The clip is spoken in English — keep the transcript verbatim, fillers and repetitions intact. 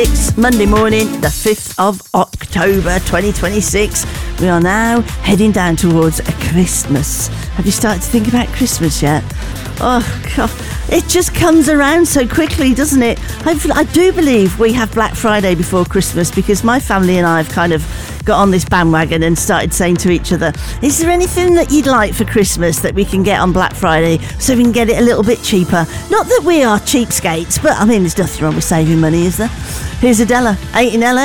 It's Monday morning, the fifth of October twenty twenty-six. We are now heading down towards a Christmas. Have you started to think about Christmas yet? Oh, God. It just comes around so quickly, doesn't it? Hopefully, I do believe we have Black Friday before Christmas, because my family and I have kind of got on this bandwagon and started saying to each other, is there anything that you'd like for Christmas that we can get on Black Friday so we can get it a little bit cheaper? Not that we are cheapskates, but I mean, there's nothing wrong with saving money, is there? Here's Adela, eight in L A.